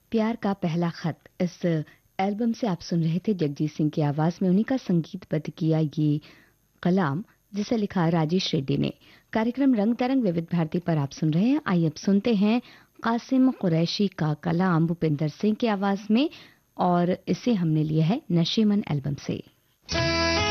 प्यार का पहला खत, इस एल्बम से आप सुन रहे थे जगजीत सिंह की आवाज में उन्हीं का संगीतबद्ध किया ये कलाम, जिसे लिखा राजेश रेड्डी ने। कार्यक्रम रंग तरंग विविध भारती पर आप सुन रहे हैं। आइए अब सुनते हैं कासिम कुरैशी का कलाम भूपिंदर सिंह की आवाज में, और इसे हमने लिया है नशीमन एल्बम से।